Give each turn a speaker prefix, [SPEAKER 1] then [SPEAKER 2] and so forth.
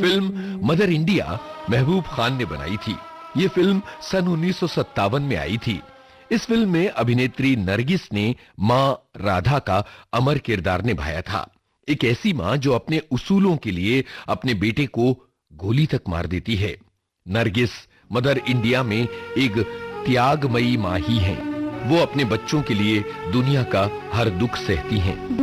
[SPEAKER 1] Film mother India Mehboob Khan ने बनाई थी। ये फिल्म सन 1957 में आई थी। इस फिल्म में अभिनेत्री नरगिस ने मां राधा का अमर किरदार निभाया था। एक ऐसी मां जो अपने उसूलों के लिए अपने बेटे को गोली तक मार देती है। नरगिस मदर इंडिया में एक त्यागमयी मां ही है। वो अपने बच्चों के लिए दुनिया का हर दुख सहती हैं।